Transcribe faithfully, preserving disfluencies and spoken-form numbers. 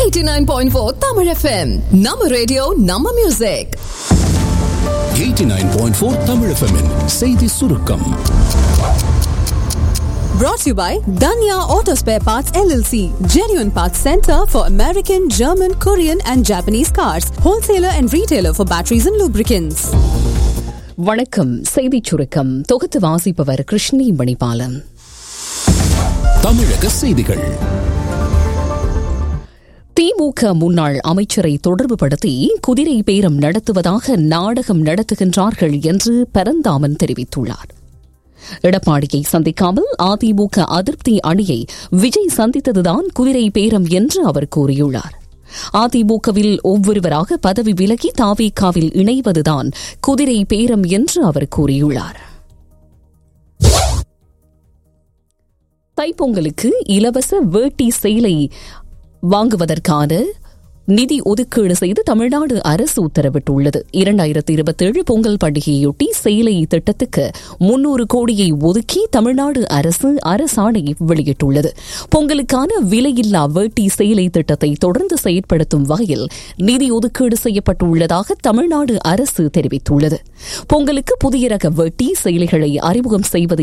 eighty-nine point four Tamil F M. நம்ம radio நம்ம music. eighty-nine point four Tamil F M -இன் செய்தி சுருக்கம். Brought to you by Danya Auto Spare Parts L L C, genuine parts center for American, German, Korean and Japanese cars, wholesaler and retailer for batteries and lubricants. வணக்கம். செய்திச் சுருக்கம் தொகுத்து வாசிப்பவர் கிருஷ்ணி மணிபாலன். தமிழக செய்திகள். திமுக முன்னாள் அமைச்சரை தொடர்புபடுத்தி குதிரை பேரம் நடத்துவதாக நாடகம் நடத்துகின்றார்கள் என்று பரந்தாமன் தெரிவித்துள்ளார். எடப்பாடியை சந்திக்காமல் அதிமுக அதிருப்தி அணியை விஜய் சந்தித்ததுதான் குதிரை பேரம் என்று அவர் கூறியுள்ளார். அதிமுகவில் ஒவ்வொருவராக பதவி விலகி தாவேகாவில் இணைவதுதான் குதிரை பேரம் என்று அவர் கூறியுள்ளார். தைப்பொங்கலுக்கு இலவச வேட்டி சேலை வாங்குவதற்கான நிதி ஒதுக்கீடு செய்து தமிழ்நாடு அரசு உத்தரவிட்டுள்ளது. இரண்டாயிரத்தி இருபத்தி ஏழு பொங்கல் பண்டிகையொட்டி சேலை திட்டத்துக்கு முன்னூறு கோடியை ஒதுக்கி தமிழ்நாடு அரசு அரசாணை வெளியிட்டுள்ளது. பொங்கலுக்கான விலையில்லா வேட்டி சேலை திட்டத்தை தொடர்ந்து செயற்படுத்தும் வகையில் நிதி ஒதுக்கீடு செய்யப்பட்டுள்ளதாக தமிழ்நாடு அரசு தெரிவித்துள்ளது. பொங்கலுக்கு புதிய ரக வேட்டி சேலைகளை அறிமுகம் செய்வது